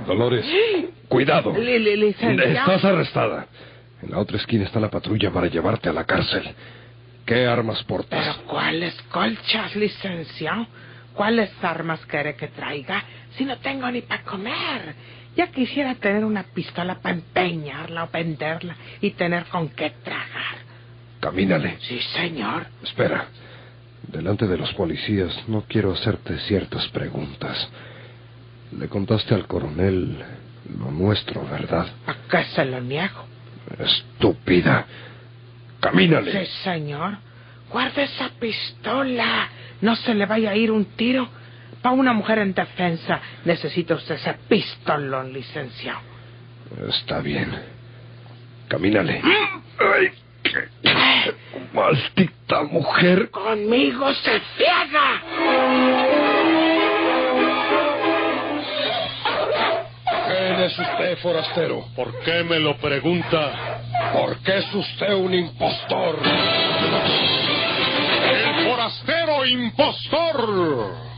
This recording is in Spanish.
Dolores, cuidado. Licenciado. Estás arrestada. En la otra esquina está la patrulla para llevarte a la cárcel. ¿Qué armas portas? ¿Pero cuáles colchas, licenciado? ¿Cuáles armas quiere que traiga? Si no tengo ni para comer. Ya quisiera tener una pistola para empeñarla o venderla y tener con qué tragar. Camínale. Sí, señor. Espera. Delante de los policías no quiero hacerte ciertas preguntas. Le contaste al coronel lo nuestro, ¿verdad? ¿A qué se lo niego? Estúpida. Camínale. Sí, señor. Guarde esa pistola. No se le vaya a ir un tiro. Para una mujer en defensa necesita usted ese pistolón, licenciado. Está bien. Camínale. ¡Ay! ¡Maldita mujer! ¡Conmigo se ciega! ¿Quién es usted, forastero? ¿Por qué me lo pregunta? Porque es usted un impostor. ¡El forastero impostor!